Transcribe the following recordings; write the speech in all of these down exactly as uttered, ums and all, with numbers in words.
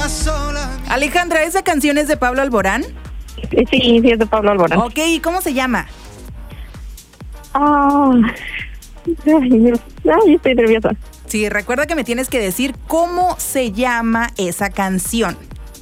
Alejandra, ¿esa canción es de Pablo Alborán? Sí, sí, es de Pablo Alborán. Ok, ¿y cómo se llama? Ah, ay, Dios. Ay, estoy nerviosa. Sí, recuerda que me tienes que decir cómo se llama esa canción.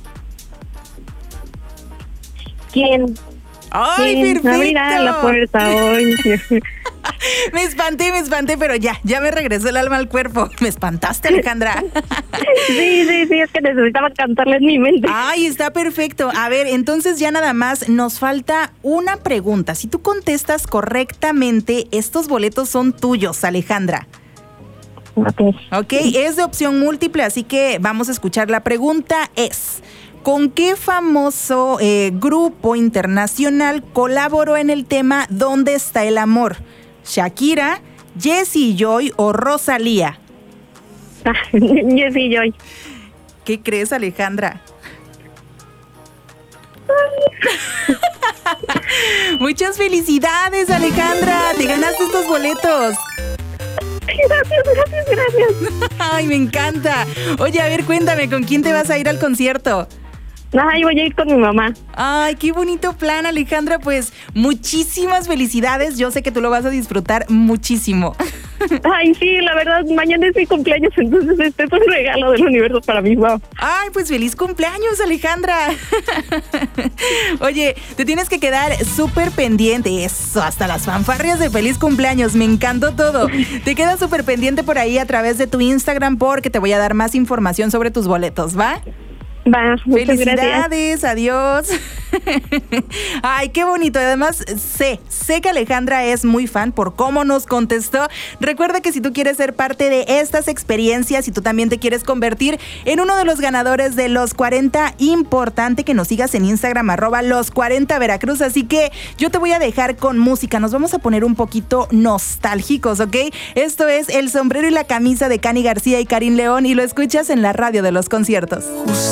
¿Quién? ¡Ay, ¿Quién perfecto! abrirá la puerta hoy? Me espanté, me espanté, pero ya, ya me regresó el alma al cuerpo. Me espantaste, Alejandra. Sí, sí, sí, es que necesitaba cantarle en mi mente. Ay, está perfecto. A ver, entonces ya nada más nos falta una pregunta. Si tú contestas correctamente, estos boletos son tuyos, Alejandra. Ok. Ok, es de opción múltiple, así que vamos a escuchar. La pregunta es: ¿con qué famoso eh, grupo internacional colaboró en el tema ¿Dónde está el amor? ¿Shakira, Jessie Joy o Rosalía? Jessie Joy. ¿Qué crees, Alejandra? Muchas felicidades, Alejandra. Te ganaste estos boletos. Gracias, gracias, gracias. Ay, me encanta. Oye, a ver, cuéntame, ¿con quién te vas a ir al concierto? Ay, voy a ir con mi mamá. Ay, qué bonito plan, Alejandra. Pues muchísimas felicidades. Yo sé que tú lo vas a disfrutar muchísimo. Ay, sí, la verdad, mañana es mi cumpleaños, entonces este es un regalo del universo para mi mamá. Ay, pues feliz cumpleaños, Alejandra. Oye, te tienes que quedar súper pendiente. Eso, hasta las fanfarrias de feliz cumpleaños. Me encantó todo. Te quedas súper pendiente por ahí a través de tu Instagram porque te voy a dar más información sobre tus boletos, ¿va? Va, muchas felicidades, gracias. Adiós. Ay, qué bonito. Además, sé, sé que Alejandra es muy fan por cómo nos contestó. Recuerda que si tú quieres ser parte de estas experiencias y tú también te quieres convertir en uno de los ganadores de los cuarenta, importante que nos sigas en Instagram, arroba los cuarenta Veracruz. Así que yo te voy a dejar con música. Nos vamos a poner un poquito nostálgicos, ¿ok? Esto es El sombrero y la camisa de Cani García y Karim León y lo escuchas en la radio de los conciertos.